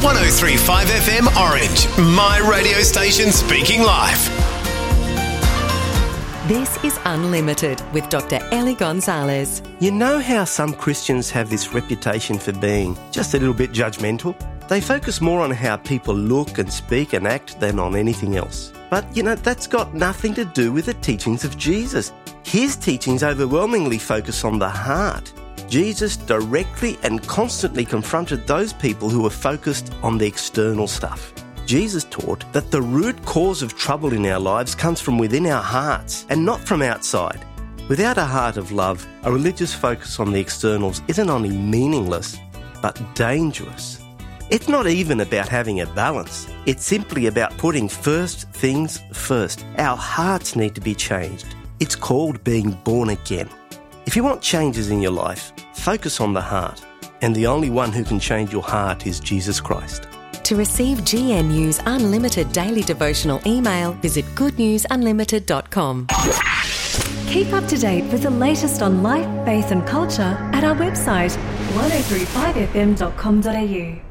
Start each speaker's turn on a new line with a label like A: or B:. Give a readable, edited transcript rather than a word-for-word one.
A: 103.5 FM Orange, my radio station speaking live.
B: This is Unlimited with Dr. Ellie Gonzalez.
C: You know how some Christians have this reputation for being just a little bit judgmental? They focus more on how people look and speak and act than on anything else. But, that's got nothing to do with the teachings of Jesus. His teachings overwhelmingly focus on the heart. Jesus directly and constantly confronted those people who were focused on the external stuff. Jesus taught that the root cause of trouble in our lives comes from within our hearts and not from outside. Without a heart of love, a religious focus on the externals isn't only meaningless, but dangerous. It's not even about having a balance. It's simply about putting first things first. Our hearts need to be changed. It's called being born again. If you want changes in your life, focus on the heart. And the only one who can change your heart is Jesus Christ.
B: To receive GNU's Unlimited Daily Devotional email, visit goodnewsunlimited.com.
D: Keep up to date with the latest on life, faith and culture at our website 1035fm.com.au.